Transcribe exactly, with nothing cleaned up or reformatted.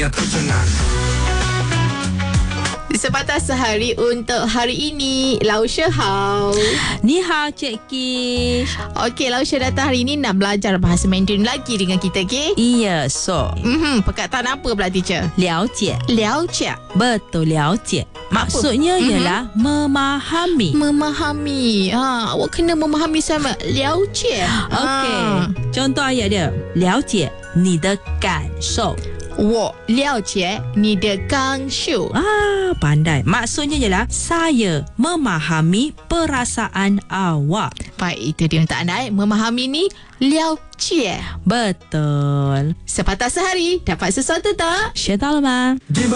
yang tercengang. Sepatah sehari untuk hari ini. Lau She hao. Ni hao, Cik Ki. Okey, Lau She datang hari ini nak belajar bahasa Mandarin lagi dengan kita, okey? Iya, so. Mhm, perkataan apa pula, teacher? 了解 Liao Jia. Betul, 了解 Maksudnya Mhm. ialah memahami. Memahami. Ha, awak kena memahami sama. Liao Jia. Okey. Contoh ayat dia. 了解你的感受. 我了解你的感受. Ah, pandai. Maksudnya ialah saya memahami perasaan awak. Baik, itu dia untuk anda. Memahami ni liao jie. Betul. Sepatah sehari dapat sesuatu tak? 学到了吗？